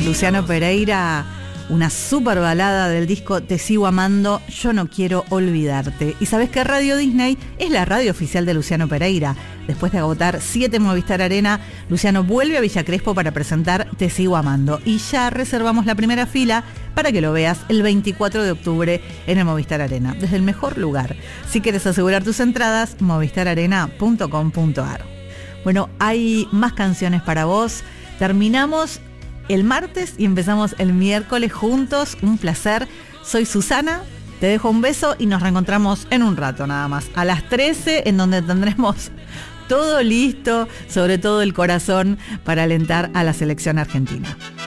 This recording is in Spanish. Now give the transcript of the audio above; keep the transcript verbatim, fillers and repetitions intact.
Luciano Pereira, una super balada del disco Te sigo amando, yo no quiero olvidarte. Y sabes que Radio Disney es la radio oficial de Luciano Pereira. Después de agotar siete Movistar Arena, Luciano vuelve a Villa Crespo para presentar Te sigo amando. Y ya reservamos la primera fila para que lo veas el veinticuatro de octubre en el Movistar Arena, desde el mejor lugar. Si quieres asegurar tus entradas, movistar arena punto com punto a r. Bueno, hay más canciones para vos. Terminamos el martes y empezamos el miércoles juntos. Un placer. Soy Susana. Te dejo un beso y nos reencontramos en un rato nada más. A las trece, en donde tendremos todo listo, sobre todo el corazón, para alentar a la selección argentina.